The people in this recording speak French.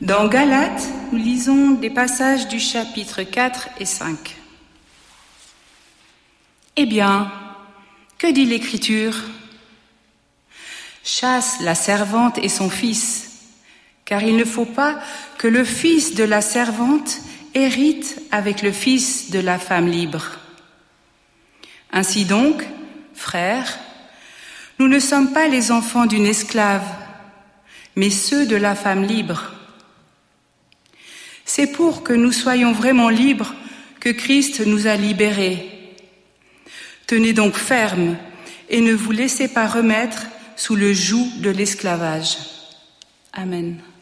Dans Galates, nous lisons des passages du chapitre 4 et 5. Eh bien, que dit l'Écriture ? Chasse la servante et son fils, car il ne faut pas que le fils de la servante hérite avec le fils de la femme libre. Ainsi donc, frères, nous ne sommes pas les enfants d'une esclave, mais ceux de la femme libre. C'est pour que nous soyons vraiment libres que Christ nous a libérés. Tenez donc ferme et ne vous laissez pas remettre sous le joug de l'esclavage. Amen.